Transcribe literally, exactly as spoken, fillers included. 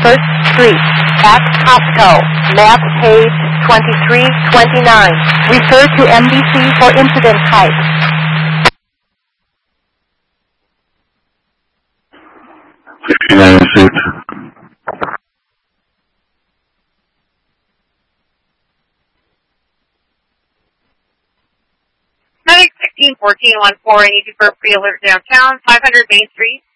First Street, at Costco, map page twenty-three twenty-nine. Refer to M D C for incident type. United States. Medic sixteen fourteen one four, I need you for a pre-alert downtown, five hundred Main Street.